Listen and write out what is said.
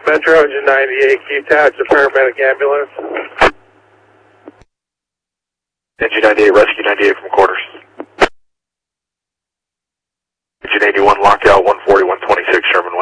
Metro Engine 98, can you attach a paramedic ambulance? Engine 98, Rescue 98 from quarters. Engine 81, lockout 140, 126, Sherman